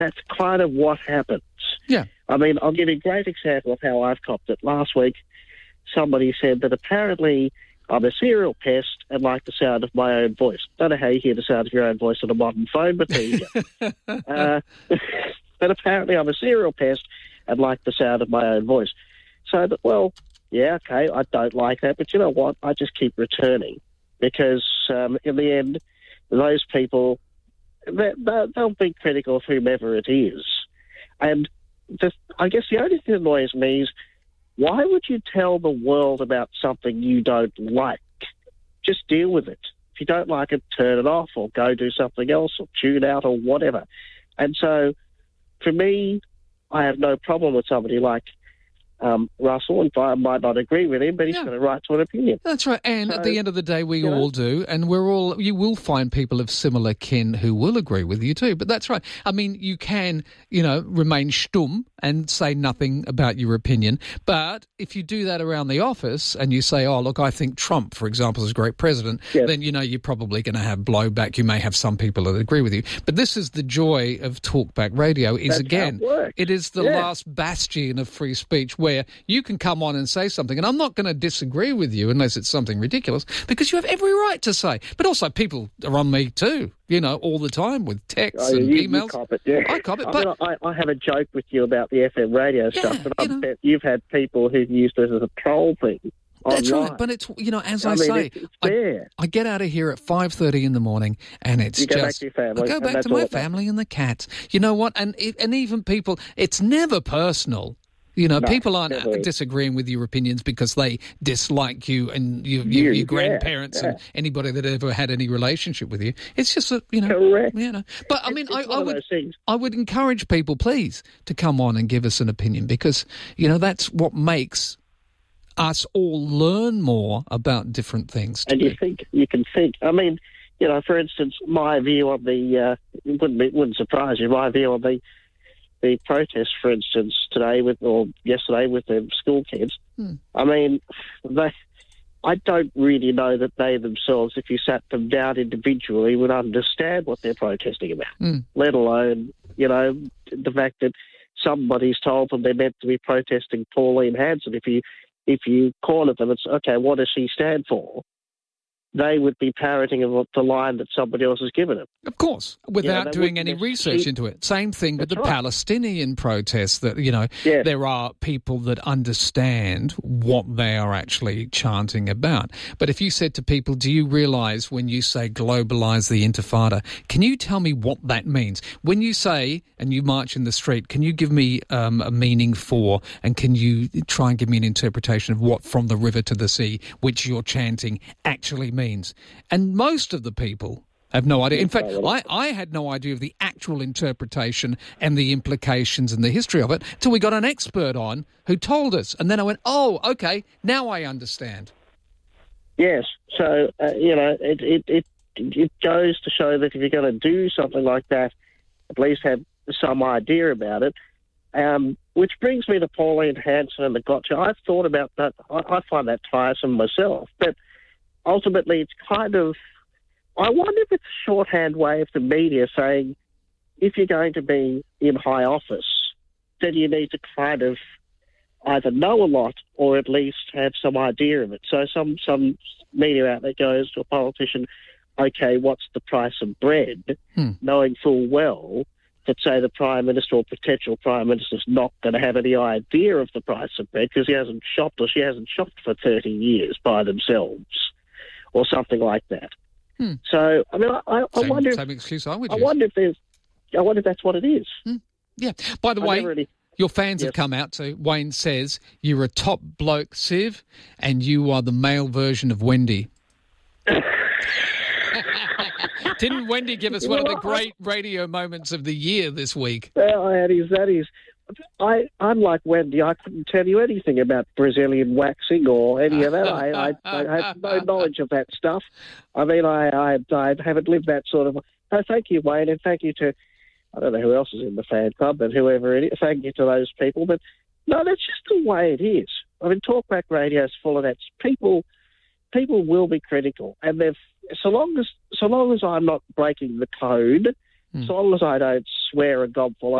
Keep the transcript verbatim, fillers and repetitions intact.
that's kind of what happens. Yeah. I mean, I'll give you a great example of how I've copped it. Last week, somebody said that apparently I'm a serial pest and like the sound of my own voice. Don't know how you hear the sound of your own voice on a modern phone, but there you go. uh, but apparently I'm a serial pest and like the sound of my own voice. So, that, well, yeah, okay, I don't like that, but you know what? I just keep returning because um, in the end, those people, they, they'll be critical of whomever it is. And just, I guess the only thing that annoys me is, why would you tell the world about something you don't like? Just deal with it. If you don't like it, turn it off or go do something else or tune out or whatever. And so, for me, I have no problem with somebody like um, Russell, and I might not agree with him, but he's Yeah. got a right to an opinion. That's right. And So, at the end of the day, we you all know? do. And we're all, you will find people of similar kin who will agree with you too. But that's right. I mean, you can, you know, remain stumm and say nothing about your opinion. But if you do that around the office and you say, oh, look, I think Trump, for example, is a great president, Yes. then, you know, you're probably going to have blowback. You may have some people that agree with you. But this is the joy of Talkback Radio is, That's again, how it works. it is the Yeah. last bastion of free speech where you can come on and say something, and I'm not going to disagree with you unless it's something ridiculous, because you have every right to say. But also, people are on me too, you know, all the time with texts Oh, and you, emails. You cop it, yeah. I cop it, I, but mean, I, I have a joke with you about the F M radio Yeah, stuff, but I you know. bet you've had people who've used this as a troll thing. that's online. right. But it's, you know, as I I, mean, say, it's, it's I, there. I get out of here at five thirty in the morning, and it's You go back just to your family, I go and back that's to my all it family and the cats. You know what? And it, and even people, it's never personal. You know, No, people aren't never is. disagreeing with your opinions because they dislike you and you, You, your yeah, grandparents yeah. and anybody that ever had any relationship with you. It's just a, you know, Correct. you know. But I mean, It's I, one I of would, those things. I would encourage people, please, to come on and give us an opinion because you know that's what makes us all learn more about different things. And you think, you can think. I mean, you know, for instance, my view on the, uh, it wouldn't, it wouldn't surprise you, my view on the the protest, for instance, today with or yesterday with the school kids. Hmm. I mean, they, I don't really know that they themselves, if you sat them down individually, would understand what they're protesting about, Hmm. let alone, you know, the fact that somebody's told them they're meant to be protesting Pauline Hanson. If you, if you corner them, it's, okay, what does she stand for? They would be parroting the line that somebody else has given them. Of course, without they doing wouldn't any necessarily- research into it. Same thing with the That's right. Palestinian protests that, you know, Yes. there are people that understand what they are actually chanting about. But if you said to people, do you realise when you say globalise the intifada, can you tell me what that means? When you say, and you march in the street, can you give me um, a meaning for, and can you try and give me an interpretation of what from the river to the sea, which you're chanting, actually means? means. And most of the people have no idea. In fact, I, I had no idea of the actual interpretation and the implications and the history of it till we got an expert on who told us. And then I went, oh, okay, now I understand. Yes. So, uh, you know, it, it, it, it goes to show that if you're going to do something like that, at least have some idea about it. Um, which brings me to Pauline Hanson and the gotcha. I've thought about that. I, I find that tiresome myself. But ultimately, it's kind of, I wonder if it's a shorthand way of the media saying, if you're going to be in high office, then you need to kind of either know a lot or at least have some idea of it. So some, some media outlet goes to a politician, okay, what's the price of bread, Hmm. knowing full well that, say, the Prime Minister or potential Prime Minister's not going to have any idea of the price of bread because he hasn't shopped or she hasn't shopped for thirty years by themselves, or something like that. Hmm. So, I mean, I, I, I Same, wonder. same If, excuse I would I use. wonder if there's. I wonder if that's what it is. Yeah. By the I way, never really- your fans Yes. have come out to Wayne says you're a top bloke, Siv, and you are the male version of Wendy. Didn't Wendy give us one of the great radio moments of the year this week? Well, that is that is. I, unlike Wendy, I couldn't tell you anything about Brazilian waxing or any of that. I, I, I have no knowledge of that stuff. I mean, I, I, I haven't lived that sort of. Oh, thank you, Wayne, and thank you to. I don't know who else is in the fan club, but whoever it is, thank you to those people. But no, that's just the way it is. I mean, Talkback Radio is full of that. People, people will be critical, and they've so long as so long as I'm not breaking the code Mm. So long as I don't swear a gobful